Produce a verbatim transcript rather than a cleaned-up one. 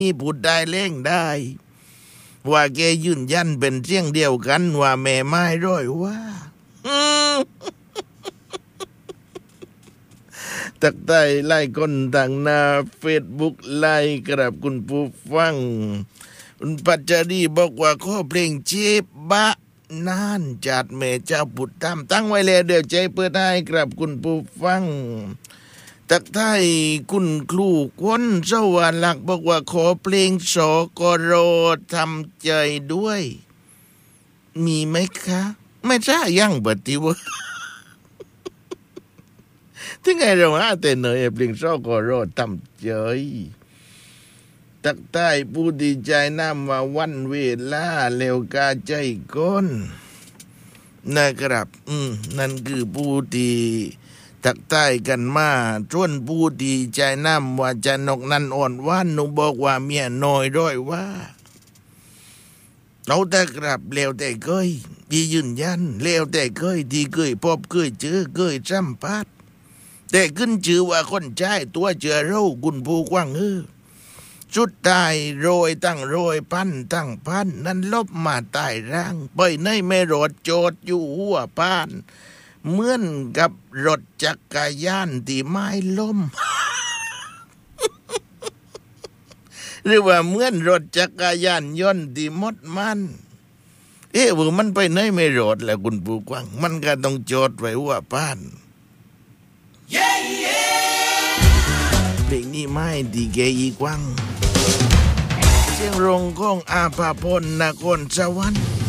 นี่พูดได้เล่งได้ว่าแกยืนยันเป็นเสียงเดียวกันว่าแม่ไม้ร้อยว่าตักใต้ไล่คนต่างหน้าเฟซบุ๊กไล่กราบคุณผู้ฟังคุณปัจจารีบอกว่าข้อเพลงเจ็บบะนานจัดแม่เจ้าปุตตามตั้งไว้แล้วเดี๋ยวใจเปิดได้กราบคุณผู้ฟังตักไทยคุณครูคนสวรรค์หลักบอกว่าขอเพลงสกโรทำใจด้วยมีไหมคะไม่ใช่ยังปฏิวัติถึงไงเราหาแต่เหนื่อยเพลงสกโรทำใจตักใต้ผู้ดีใจน้ำว่าวันเวลาเร็วกาใจก้นนะครับอืมนั่นคือผู้ดีตักใต้กันมาชวนผู้ดีใจน้ำว่าจะนกนันอ่อนว่านหนูบอกว่าเมียน้อยร้อยว่าเราแต่กลับเลวแต่เคยที่ยืนยันเลวแต่เคยที่เคยพบเคยเจอเคยสัมผัสแต่ขึ้นชื่อว่าคนใจตัวเจอเรากุนผู้กว้างเออสุดตายโรยตั้งโรยพันตั้งพันนั้นลบมาตายร่างไปในไม่รถโจดอยู่หัวพานเหมือนกับรถจักรยานที่ไม้ล้ม หรือว่าเหมือนรถจักรยานยนต์ที่มดมันเอ๊ะว่ามันไปไหนไม่รถแล้วคุณผู้กว้างมันก็ต้องโจดไว้หัวพานเพลงนี้ไม่ดีเกอีกว้างเสียงรงของอาภาพลนครสวรรค์